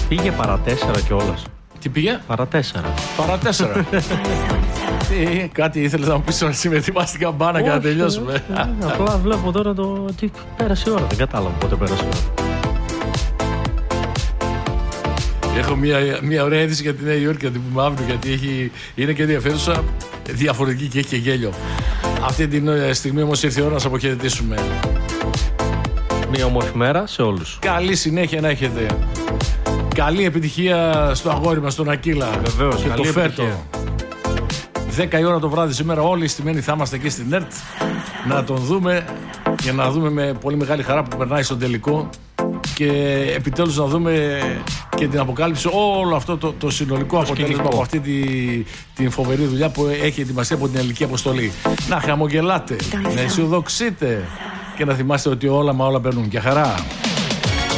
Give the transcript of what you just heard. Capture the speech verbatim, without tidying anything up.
Πήγε παρατέσσερα κιόλας. Τι πήγε? Παρατέσσερα. Παρατέσσερα. Τι, κάτι ήθελες να μου πεις εσύ με ετοιμάσει την καμπάνα για να τελειώσουμε? Ε, απλά βλέπω τώρα το. Τι πέρασε η ώρα. Δεν κατάλαβα πότε πέρασε η ώρα. Έχω μια, μια ωραία είδηση για τη Νέα Υόρκη, να την πούμε αύριο, γιατί έχει, είναι και ενδιαφέρουσα, διαφορετική και έχει και γέλιο. Αυτή τη στιγμή όμως ήρθε η ώρα να σας αποχαιρετήσουμε. Μια όμορφη μέρα σε όλους. Καλή συνέχεια να έχετε. Καλή επιτυχία στο αγόρι μας, τον Ακύλα. Βεβαίως, και καλή το φέρτο. επιτυχία. δέκα η ώρα το βράδυ σήμερα, όλοι οι στημένοι θα είμαστε εκεί στην ΕΡΤ να τον δούμε, για να δούμε με πολύ μεγάλη χαρά που περνάει στον τελικό και επιτέλους να δούμε και την αποκάλυψη όλο αυτό το, το συνολικό αποτέλεσμα από αυτή τη, την φοβερή δουλειά που έχει ετοιμαστεί από την Ελληνική Αποστολή. Να χαμογελάτε, να αισιοδοξείτε και να θυμάστε ότι όλα μα όλα περνούν. Και χαρά!